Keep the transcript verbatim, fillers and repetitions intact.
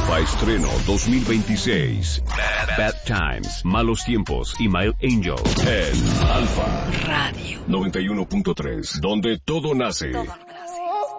Alfa Estreno dos mil veintiséis. Bad, Bad Times, Malos Tiempos y Mild Angel. En Alfa Radio noventa y uno punto tres, donde todo nace. Todo.